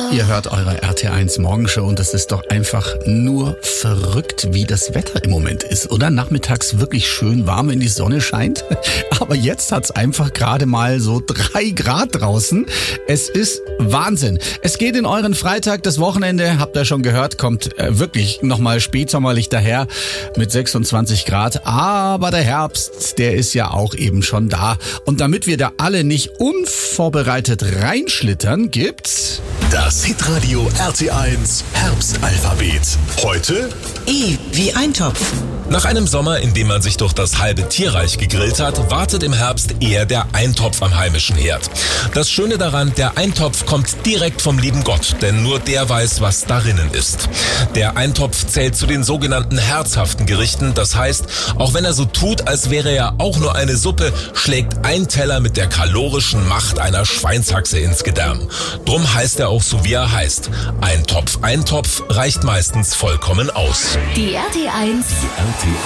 Ihr hört eure RT1 Morgenshow und es ist doch einfach nur verrückt, wie das Wetter im Moment ist, oder? Nachmittags wirklich schön warm, wenn die Sonne scheint. Aber jetzt hat's einfach gerade mal so 3 Grad draußen. Es ist Wahnsinn. Es geht in euren Freitag, das Wochenende, habt ihr schon gehört, kommt wirklich nochmal spätsommerlich daher mit 26 Grad. Aber der Herbst, der ist ja auch eben schon da. Und damit wir da alle nicht unvorbereitet reinschlittern, gibt's das Hitradio RT1 Herbstalphabet. Heute E wie Eintopf. Nach einem Sommer, in dem man sich durch das halbe Tierreich gegrillt hat, wartet im Herbst eher der Eintopf am heimischen Herd. Das Schöne daran, der Eintopf kommt direkt vom lieben Gott, denn nur der weiß, was darinnen ist. Der Eintopf zählt zu den sogenannten herzhaften Gerichten. Das heißt, auch wenn er so tut, als wäre er auch nur eine Suppe, schlägt ein Teller mit der kalorischen Macht einer Schweinshaxe ins Gedärm. Drum heißt er auch so, wie er heißt. Eintopf reicht meistens vollkommen aus. Die RT1